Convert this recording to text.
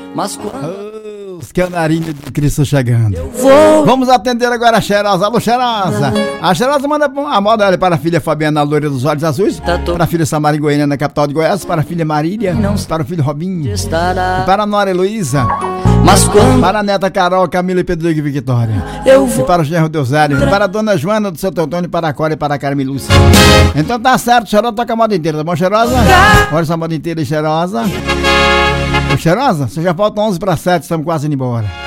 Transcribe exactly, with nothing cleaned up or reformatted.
Mas quando os canarinhos de Cristo chegando. eu vou, Vamos atender agora a Cheirosa. Alô, Cheirosa. A Cheirosa manda a moda olha, para a filha Fabiana Loura dos Olhos Azuis, Tá to- para a filha Samara em Goiânia, na capital de Goiás, para a filha Marília, Não. para o filho Robinho, estará. para a Nora Heloísa, Mas quando para a neta Carol, Camila e Pedro e Vitória, eu e vou, para o genro Deusário, para a dona Joana do Santo Antônio, para a Cora e para a Carmen Lúcia. Então tá certo, Cheirosa toca a moda inteira, tá bom, Cheirosa? Olha essa moda inteira, Cheirosa. Ô, Cheirosa, você já falta onze para sete, estamos quase indo embora.